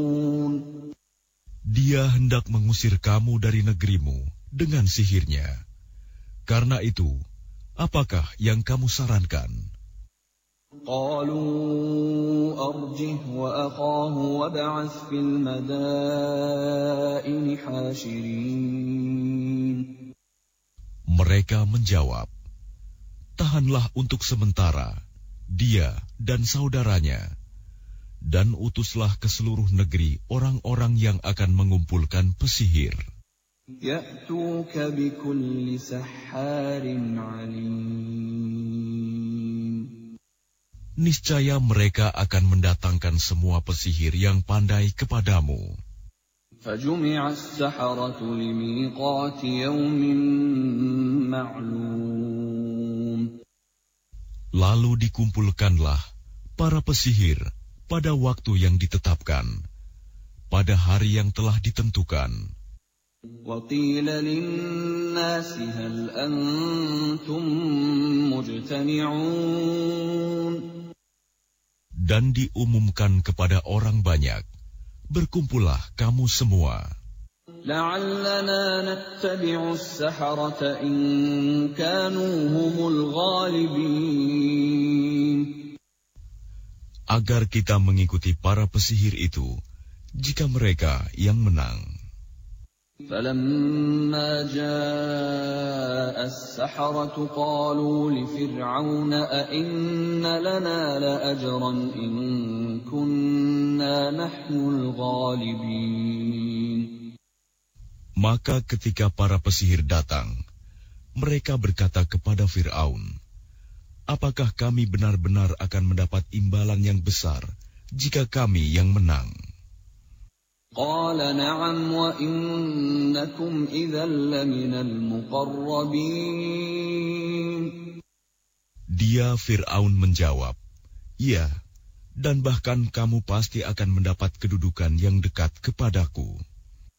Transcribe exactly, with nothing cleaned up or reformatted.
Dia hendak mengusir kamu dari negerimu dengan sihirnya. Karena itu, apakah yang kamu sarankan? قالوا أرجه وأخاه وابعث في المدائن حاشرين. Mereka menjawab, tahanlah untuk sementara dia dan saudaranya, dan utuslah ke seluruh negeri orang-orang yang akan mengumpulkan pesihir. يأتوك بكل سحار عليم. Niscaya mereka akan mendatangkan semua pesihir yang pandai kepadamu. فجمع السحرة لميقات يوم معلوم. Lalu dikumpulkanlah para pesihir pada waktu yang ditetapkan, pada hari yang telah ditentukan. وقيل للناس هل أنتم مجتمعون. Dan diumumkan kepada orang banyak, berkumpullah kamu semua. لعلنا نتبع السحرة إن كانوا هم الغالبين. Agar kita mengikuti para pesihir itu, jika mereka yang menang. فلما جاء السحرة قالوا لفرعون أئن لنا لأجرا إن كنا نحن الغالبين. Maka ketika para pesihir datang, mereka berkata kepada Fir'aun, apakah kami benar-benar akan mendapat imbalan yang besar jika kami yang menang? قال نعم وإنكم إذا لمن المقربين. Dia Fir'aun menjawab, ya, dan bahkan kamu pasti akan mendapat kedudukan yang dekat kepadaku.